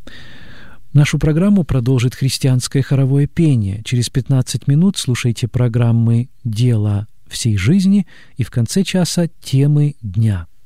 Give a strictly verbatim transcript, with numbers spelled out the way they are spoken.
Нашу программу продолжит христианское хоровое пение. Через пятнадцать минут слушайте программы «Дело всей жизни» и в конце часа «Темы дня».